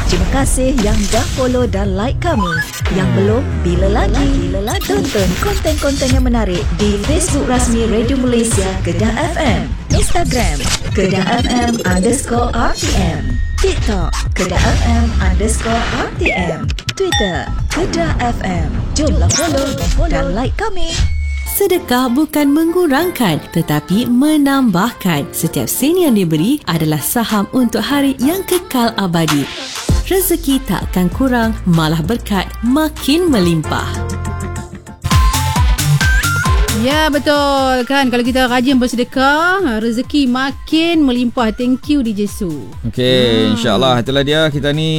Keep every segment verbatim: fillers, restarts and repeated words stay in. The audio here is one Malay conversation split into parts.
Terima kasih yang dah follow dan like kami. Yang belum, bila lagi? Bila lagi? Tonton konten-konten yang menarik di Facebook rasmi Radio Malaysia Kedah F M, Instagram Kedah F M underscore R T M, TikTok Kedah F M underscore R T M, Twitter Kedah F M. Jomlah follow dan like kami. Sedekah bukan mengurangkan tetapi menambahkan. Setiap sen yang diberi adalah saham untuk hari yang kekal abadi. Rezeki tak akan kurang, malah berkat makin melimpah. Ya, betul kan. Kalau kita rajin bersedekah, rezeki makin melimpah. Thank you D J Su. Okey, hmm. insya-Allah itulah dia. Kita ni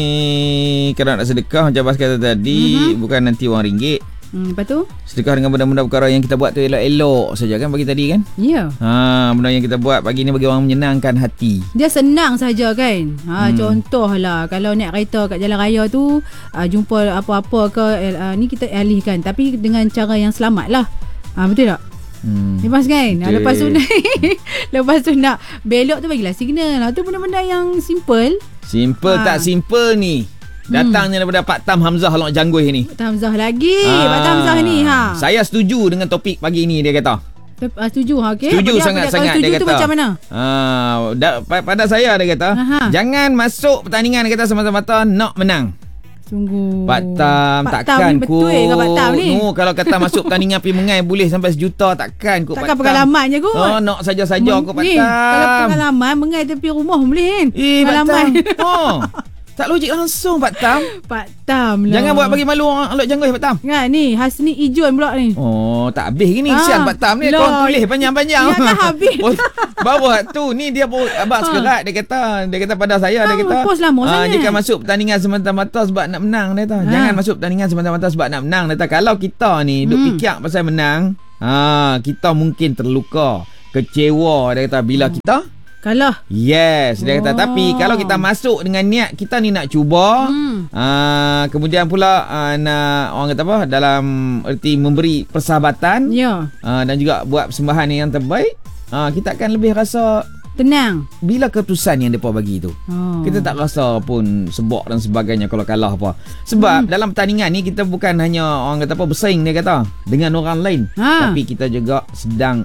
kalau nak sedekah macam Bas kata tadi, mm-hmm. bukan nanti wang ringgit. Hmm, lepas tu? Sedekah dengan benda-benda perkara yang kita buat tu elok-elok saja kan bagi tadi kan? Ya. Ha, benda yang kita buat pagi ni bagi orang menyenangkan hati. Dia senang saja kan? Ha, hmm. contohlah kalau naik kereta kat jalan raya tu, uh, jumpa apa-apa ke uh, ni kita alihkan tapi dengan cara yang selamat lah. Ha, betul tak? Hmm. Lepas kan? Ha, lepas tu lepas tu nak belok tu bagilah signal. Ha, tu benda-benda yang simple. Simple ha. Tak simple ni. Datangnya hmm. daripada Pak Tam Hamzah Long Jangguih ni. Pak Tam Hamzah lagi. Ah, Pak Tam Hamzah ni ha. Saya setuju dengan topik pagi ni dia kata. Uh, setuju ha okey. Setuju sangat-sangat dia, dia kata. Setuju tu macam mana? Ah, da, pada saya dia kata, Aha. jangan masuk pertandingan dia kata semata-mata nak menang. Sungguh. Pak Tam Pak takkan Tam kot. Betul ke Pak Tam ni? No, kalau kata masuk pertandingan pergi mengai boleh sampai sejuta takkan kot Pak Tam. Takkan pengalaman je kot. Oh, nak saja-saja kot Pak Tam. Kalau pengalaman mengai tepi rumah boleh kan? Eh, pengalaman. Pak Tam. Oh. Tak logik langsung Pak Tam. Pak Tam lah. Jangan buat bagi malu orang Long Jangguih Pak Tam. Kan ni Hasni Ijon pula ni. Oh, tak habis gini ha, sian Pak Tam ni. Kau tulis panjang-panjang. Ya tak habis. Bawa tu ni dia abang ha. sekerat dia kata, dia kata pada saya ha, dia kata. Post lama ah, sangat. Jika masuk pertandingan semata-mata sebab nak menang dia kata. Ha. Jangan masuk pertandingan semata-mata sebab nak menang dia kata. Kalau kita ni duk hmm. fikir pasal menang, ha, kita mungkin terluka, kecewa dia kata bila hmm. kita kalah. Yes, dia kata. Tapi kalau kita masuk dengan niat kita ni nak cuba, hmm. aa, kemudian pula aa, nak orang kata apa dalam erti memberi persahabatan, ya. aa, dan juga buat persembahan yang terbaik, aa, kita akan lebih rasa tenang bila keputusan yang depa bagi tu. Oh. Kita tak rasa pun sebab dan sebagainya kalau kalah apa. Sebab hmm. dalam pertandingan ni kita bukan hanya orang kata apa bersaing dia kata dengan orang lain, ha. tapi kita juga sedang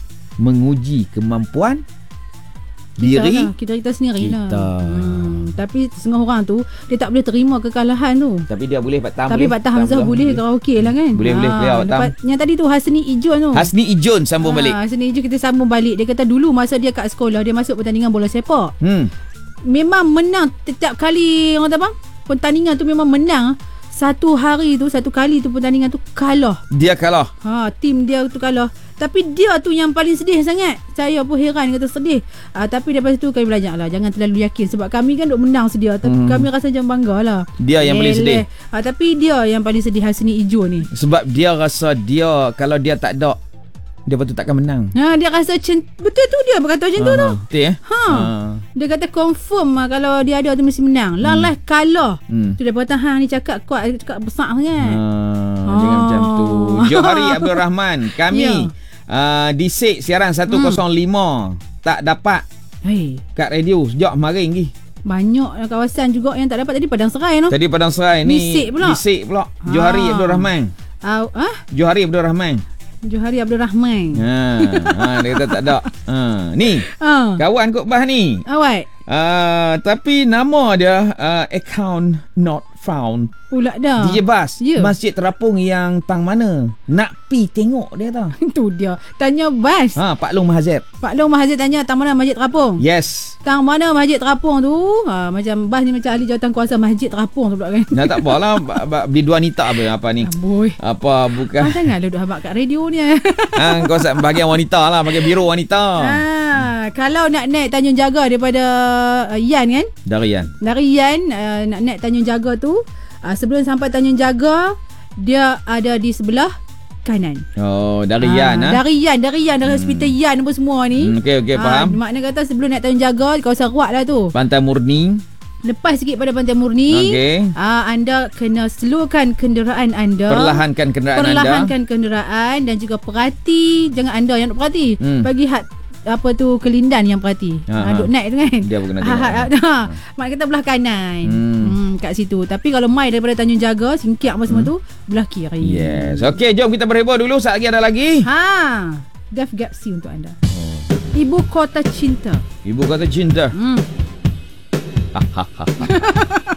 menguji kemampuan diri kita, lah. kita kita sendiri kita. lah. Hmm. Tapi setengah orang tu dia tak boleh terima kekalahan tu. Tapi dia boleh Pak Tam. Tapi Pak Tam Hamzah boleh karaoke lah kan. Boleh ha. boleh boleh Pak Tam. Yang tadi tu Hasni Ijon tu. Hasni Ijon sambung ha, balik. Hasni Ijon kita sambung balik. Dia kata dulu masa dia kat sekolah dia masuk pertandingan bola sepak. Hmm. Memang menang setiap kali orang kata bang. Pertandingan tu memang menang. Satu hari tu satu kali tu pertandingan tu kalah. Dia kalah. Ha, tim dia tu kalah. Tapi dia tu yang paling sedih sangat. Saya pun heran kata sedih. Uh, tapi daripada situ kami belajar lah. Jangan terlalu yakin. Sebab kami kan duk menang sedia. Tapi hmm. kami rasa macam bangga lah. Dia yang paling sedih. Uh, tapi dia yang paling sedih Hasni Ijo ni. Sebab dia rasa dia kalau dia tak ada, dia betul takkan menang. Ha, dia rasa cent- betul tu dia berkata macam tu tu. Betul eh? Ha. ha. Dia kata confirm lah kalau dia ada tu mesti menang. Lalah hmm. kalah. Hmm. Tu dia berkata hang ni cakap kuat, cakap besar sangat. Ha. Ha. Jangan macam tu. Johari Abdul Rahman. Kami yeah. Uh, di Sek siaran seratus lima hmm. tak dapat hey. kat radio sejak kemarin lagi. Banyak kawasan juga yang tak dapat. Tadi Padang Serai no? Tadi Padang Serai ni di Sek pula, di Sek pula. Ha. Johari Abdul Rahman. uh, huh? Johari Abdul Rahman Johari Abdul Rahman. Ha, ha dia kata tak ada. Ha, ni uh. kawan kok bah ni. Awak uh, tapi nama dia uh, account not found. Pula dah. D J Bas, yeah. Masjid Terapung yang tang mana? Nak pi tengok dia tau. Itu dia. Tanya Bas. Ha, Pak Long Mahazib. Pak Long Mahazib tanya tang mana Masjid Terapung? Yes. Tang mana Masjid Terapung tu? Ha, macam Bas ni macam ahli jawatan kuasa Masjid Terapung tu pula kan. Nah, tak apalah. Bidu wanita apa apa ni? Amboi. Apa bukan? Ah, janganlah duduk habaq kat radio ni. Ha, kau bahagian wanita lah, bahagian biro wanita. Ha, kalau nak naik Tanjung Jaga daripada uh, Yan kan? Dari Yan. Dari Yan uh, nak naik Tanjung Jaga tu, uh, sebelum sampai Tanjung Jaga dia ada di sebelah kanan. Oh, dari uh, Yan ah. Dari Yan, dari Yan dari hmm. hospital Yan apa semua ni. Hmm, okey okey uh, faham. Makna kata sebelum naik Tanjung Jaga kawasan Ruak lah tu. Pantai Murni. Lepas sikit pada Pantai Murni, okay. uh, anda kena slowkan kenderaan anda. Perlahankan kenderaan Perlahankan anda. Perlahankan kenderaan dan juga perhati, jangan anda yang nak perhati. Hmm. Bagi hat apa tu Kelindan yang perhati. Ha, ha. Duk naik tu kan. Dia pun kena ha, tengok. ha, ha. Mak kata belah kanan. Hmm. hmm kat situ. Tapi kalau mai daripada Tanjung Jaga, Singkiak apa semua hmm. tu belah kiri. Yes. Okey, jom kita berhibur dulu. Saat lagi ada lagi. Ha. Deaf Gapsi untuk anda. Oh. Ibu Kota Cinta. Ibu Kota Cinta. Hmm.